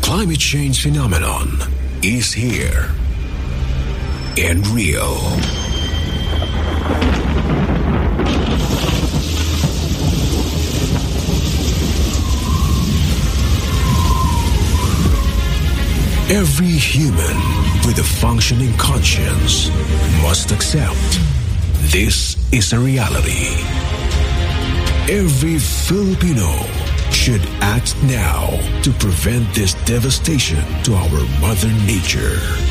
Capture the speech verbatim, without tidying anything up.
climate change phenomenon is here and real. Every human with a functioning conscience must accept this is a reality. Every Filipino should act now to prevent this devastation to our Mother Nature.